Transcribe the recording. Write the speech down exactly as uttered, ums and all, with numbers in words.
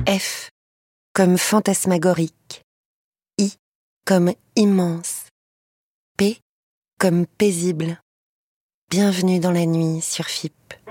F comme fantasmagorique. I comme immense. P comme paisible. Bienvenue dans la nuit sur F I P.